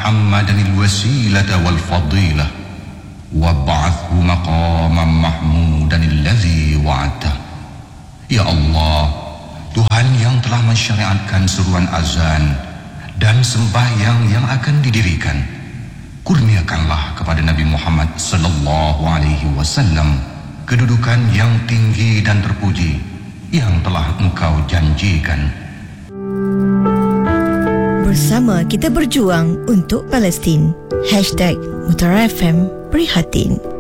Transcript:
محمدا الوسيلة والفضيلة وابعثه مقاما محمودا الذي وعدته. Ya Allah, Tuhan yang telah mensyariatkan seruan azan dan sembahyang yang akan didirikan, kurniakanlah kepada Nabi Muhammad sallallahu alaihi wasallam kedudukan yang tinggi dan terpuji yang telah Engkau janjikan. Bersama kita berjuang untuk Palestin. #Mutara FM Prihatin.